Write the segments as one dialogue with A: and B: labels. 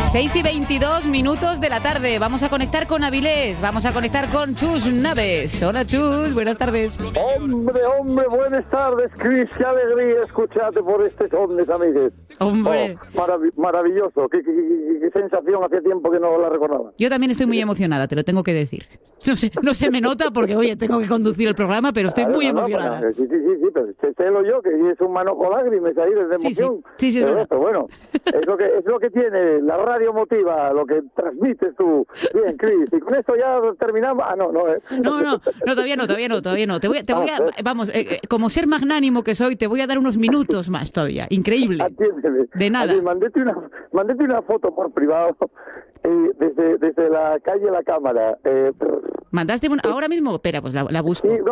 A: 6:22 de la tarde. Vamos a conectar con Avilés. Vamos a conectar con Chus Naves. Hola, Chus. Buenas tardes.
B: Hombre, buenas tardes, Cris. Qué alegría escucharte por este ondes, amigues.
A: Hombre.
B: Maravilloso. Qué sensación. Hacía tiempo que no la recordaba.
A: Yo también estoy muy emocionada, te lo tengo que decir. No se me nota porque, oye, tengo que conducir el programa, pero estoy muy emocionada.
B: Sí, pero sélo yo, que es un manojo lágrimas ahí desde emoción.
A: Sí, es verdad.
B: Pero bueno, es lo que tiene la radio emotiva, lo que transmites tú. Bien, Cris, y con esto ya terminamos. No,
A: todavía no. Te voy a, vamos, como ser magnánimo que soy, te voy a dar unos minutos más todavía. Increíble.
B: Atiéndeme.
A: De nada.
B: Mandate una foto por privado desde la calle La Cámara.
A: ¿Mandaste ahora mismo? Espera, pues la busco.
B: Sí,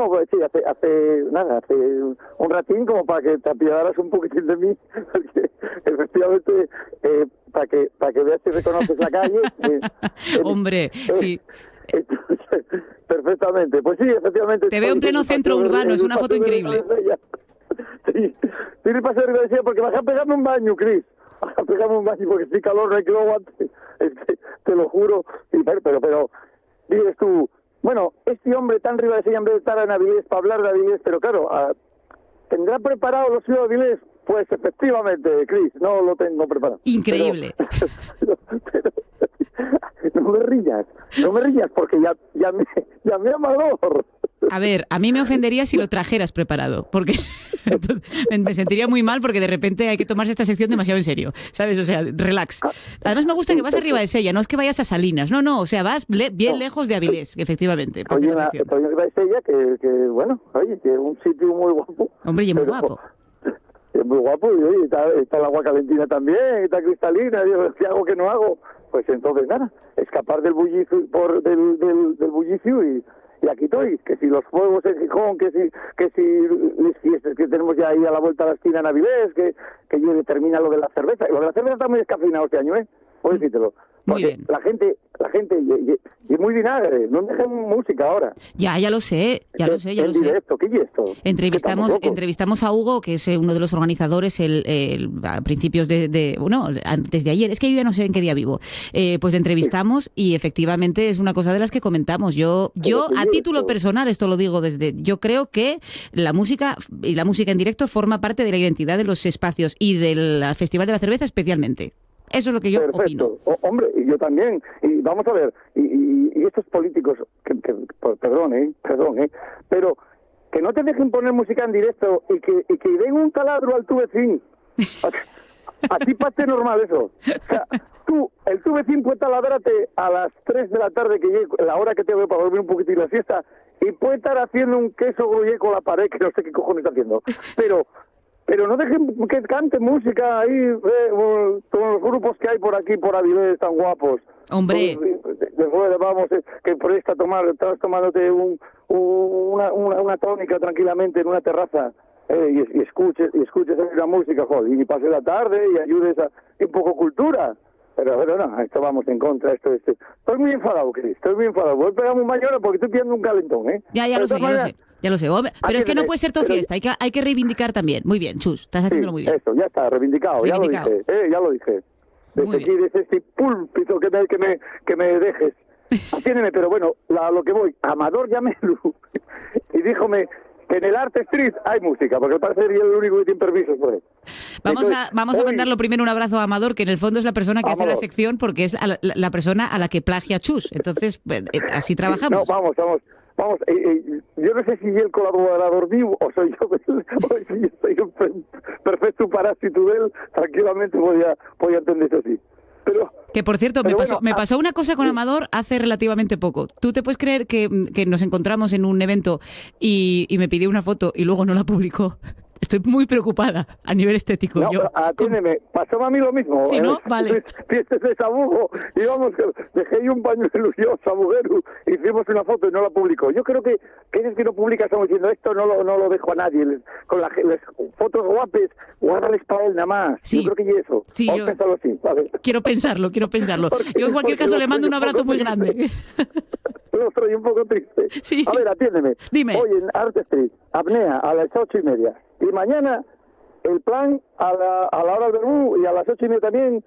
B: hace un ratín como para que te apiadaras un poquitín de mí, porque efectivamente para que veas si reconoces la calle.
A: Hombre, sí.
B: Perfectamente. Pues sí, efectivamente.
A: Te veo en pleno centro urbano, es una foto increíble.
B: Sí, tiene paso de Ribadesella porque vas a pegarme un baño, Cris. Vas a pegarme un baño porque si calor no hay que lo aguante. Es que te lo juro. Pero dices tú, bueno, este hombre tan Ribadesella en vez de estar en Avilés para hablar de Avilés, pero claro, ¿tendrá preparado los ciudadanos de Avilés? Pues efectivamente, Cris, no lo tengo preparado.
A: Increíble.
B: Pero no me rillas porque llamé a Amador.
A: A ver, a mí me ofendería si lo trajeras preparado, porque me sentiría muy mal porque de repente hay que tomarse esta sección demasiado en serio, ¿sabes? O sea, relax. Además me gusta que vas arriba de Sella, no es que vayas a Salinas, no, o sea, vas bien lejos de Avilés, efectivamente.
B: Estoy en Ribadesella, que bueno, oye, que es un sitio muy guapo.
A: Hombre, y muy guapo.
B: Es muy guapo, y oye, está el agua calentina también, está cristalina, digo, ¿qué hago que no hago? Pues entonces nada, escapar del bullicio, del bullicio y aquí estoy, que si los fuegos en Gijón, que si las fiestas que tenemos ya ahí a la vuelta de la esquina en Avilés, que ya termina lo de la cerveza. Lo de la cerveza está muy descafeinado este año, puedo decírtelo.
A: Muy bien.
B: La gente y muy vinagre, no dejen música ahora.
A: Ya lo sé.
B: En directo, ¿qué es esto?
A: Entrevistamos a Hugo, que es uno de los organizadores a principios antes de ayer, es que yo ya no sé en qué día vivo. Pues le entrevistamos y efectivamente es una cosa de las que comentamos. Yo a título personal, esto lo digo yo creo que la música en directo forma parte de la identidad de los espacios y del Festival de la Cerveza especialmente. Eso es lo que yo opino.
B: Hombre, y yo también. Y vamos a ver, y estos políticos, perdón, pero que no te dejen poner música en directo y que den un taladro al tu vecino. A ti parece normal eso. O sea, el tu vecino puede taladrarte a las 3 de la tarde, que llegue la hora que te voy para dormir un poquitín la siesta, y puede estar haciendo un queso gruyere con la pared, que no sé qué cojones está haciendo. Pero no dejen que cante música ahí, con los grupos que hay por aquí, por Avilés, tan guapos.
A: Hombre.
B: Después vamos, que por ahí estás tomándote una tónica tranquilamente en una terraza, y escuches la música, joder, y pases la tarde y ayudes a un poco cultura. Pero no, esto vamos en contra, estoy muy enfadado, Cris, voy a pegarme un mañana porque estoy pidiendo un calentón, Ya lo sé. Pero es que no puede ser tu fiesta, hay que reivindicar también. Muy bien, Chus, estás haciéndolo muy bien. Eso, ya está, reivindicado. Ya lo dije. Desde este púlpito que me dejes. Atiéndeme, pero bueno, a lo que voy, Amador llamelo y díjome que en el Art Street hay música, porque parece que es el único que tiene permisos por él.
A: Vamos a mandarlo primero un abrazo a Amador, que en el fondo es la persona que hace la sección, porque es la persona a la que plagia Chus. Entonces, así trabajamos.
B: No, vamos. Yo no sé si el colaborador vivo o soy yo, o si yo soy un perfecto parásito de él, tranquilamente voy a entender eso así.
A: Que por cierto, me pasó una cosa con Amador hace relativamente poco. ¿Tú te puedes creer que nos encontramos en un evento y me pidió una foto y luego no la publicó? Estoy muy preocupada a nivel estético.
B: No, atiéndeme, pasó a mí lo mismo.
A: Sí, ¿no? Vale.
B: Fiestas de Sabugo, y vamos, dejé ahí un pañuelo yo, Sabuguero, hicimos una foto y no la publicó. Yo creo que es que no publica, estamos diciendo, esto no lo dejo a nadie. Con las fotos guapes, guárdales para él nada más.
A: Sí.
B: Yo creo que es eso.
A: Sí,
B: vamos a pensarlo así, ¿vale?
A: Quiero pensarlo. Yo en cualquier caso le mando un abrazo muy grande.
B: Lo estoy un poco triste.
A: Sí.
B: A ver, atiéndeme.
A: Dime.
B: Hoy en Art Street, apnea, a las 8:30. Y mañana, el plan a la hora del Bermú y a las 8:30 también,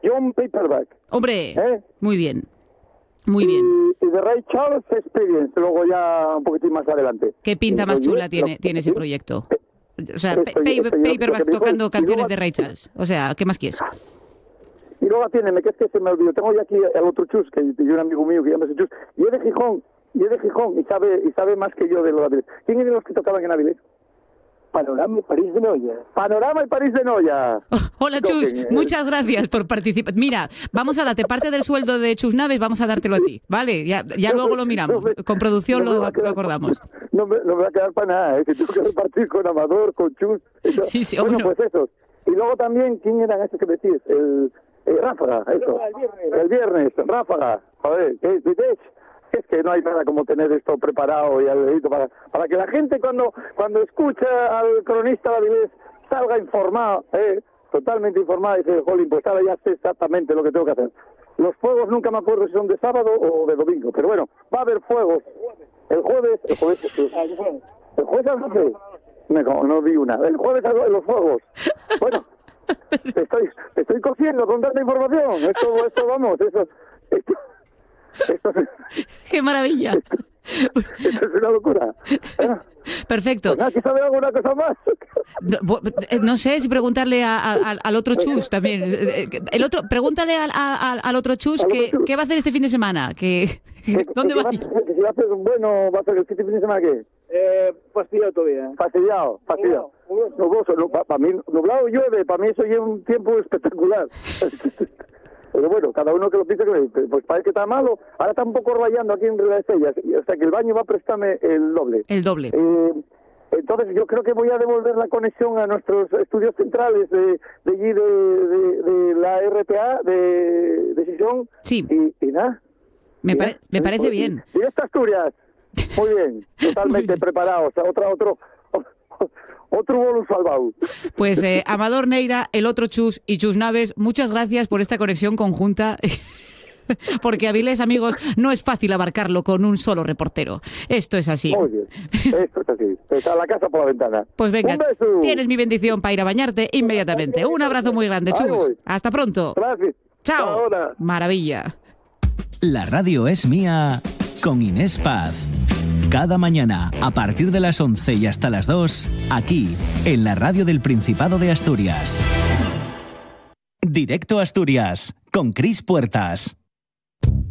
B: John Paperback.
A: Hombre, muy bien. Muy bien.
B: Y de Ray Charles Experience, luego ya un poquitín más adelante.
A: ¿Qué pinta más chula tiene ese proyecto? O sea, Paperback tocando canciones de Ray Charles. O sea, ¿qué más quieres?
B: Y luego tiene, que es que se me olvidó, tengo ya aquí el otro Chus, que yo un amigo mío que llama ese Chus, y es de Gijón, y sabe más que yo de los Avilés. ¿Quién eran los que tocaban en Avilés? Panorama y París de Noia. Panorama y París de Noia.
A: Hola, Chus, muchas gracias por participar. Mira, vamos a darte parte del sueldo de Chus Naves, vamos a dártelo a ti, ¿vale? Ya luego lo miramos, con producción lo acordamos.
B: No me va a quedar para nada, que tengo que repartir con Amador, con Chus.
A: Sí,
B: bueno, pues esos. Y luego también, ¿quién eran esos que decís? Ráfaga, eso. El viernes, Ráfaga. Joder, es que no hay nada como tener esto preparado y al dedito para que la gente cuando escucha al cronista de Avilés salga informado, totalmente informado, y dice, jolín, pues ahora ya sé exactamente lo que tengo que hacer. Los fuegos nunca me acuerdo si son de sábado o de domingo, pero bueno, va a haber fuegos. El jueves a las 12. No vi una. El jueves a los fuegos. Bueno, estoy cociendo con tanta información. Esto vamos, esto
A: ¡qué maravilla!
B: Esto es una locura.
A: Perfecto.
B: ¿Aquí sabe alguna cosa más?
A: No sé si preguntarle al otro Chus también. Pregúntale al otro Chus qué va a hacer este fin de semana. ¿Dónde va a ir?
B: Que si va a hacer va a hacer este fin de semana, ¿qué?
C: Fastidiado todavía.
B: Fastidiado. Nuboso. Para mí, nublado llueve, para mí eso lleva un tiempo espectacular. Pero bueno, cada uno que lo piense, pues parece que está malo. Ahora está un poco rayando aquí en las Estrellas, o sea que el baño va a prestarme el doble.
A: El doble.
B: Entonces yo creo que voy a devolver la conexión a nuestros estudios centrales de allí de la RPA, de Sison.
A: Sí.
B: Y nada.
A: Me parece bien.
B: Y esta Asturias, muy bien, totalmente preparados. Otro bonus salvado.
A: Pues Amador Neira, el otro Chus y Chus Naves, muchas gracias por esta conexión conjunta. Porque Avilés, amigos, no es fácil abarcarlo con un solo reportero. Esto es así.
B: Muy bien, esto es así. Está la casa por la ventana.
A: Pues venga, tienes mi bendición para ir a bañarte inmediatamente. Un abrazo muy grande, Chus. Hasta pronto.
B: Gracias.
A: Chao. Maravilla.
D: La radio es mía con Inés Paz. Cada mañana, a partir de las 11 y hasta las 2, aquí, en la radio del Principado de Asturias. Directo a Asturias, con Cris Puertas.